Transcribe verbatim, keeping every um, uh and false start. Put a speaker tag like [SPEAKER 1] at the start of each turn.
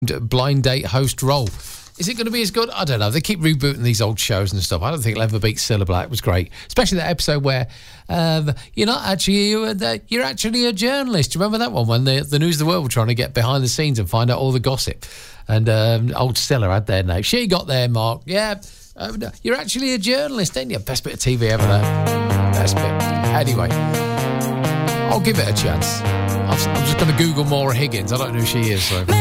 [SPEAKER 1] blind date host role. Is it going to be as good? I don't know. They keep rebooting these old shows and stuff. I don't think it'll ever beat Cilla Black. It was great. Especially that episode where um, you're not actually, you're actually a journalist. Do you remember that one when the, the News of the World were trying to get behind the scenes and find out all the gossip? And um, old Cilla had their name. She got there, Mark. Yeah, uh, you're actually a journalist, ain't you? Best bit of T V ever there. Best bit. Anyway, I'll give it a chance. I'm just going to Google Maura Higgins. I don't know who she is, so...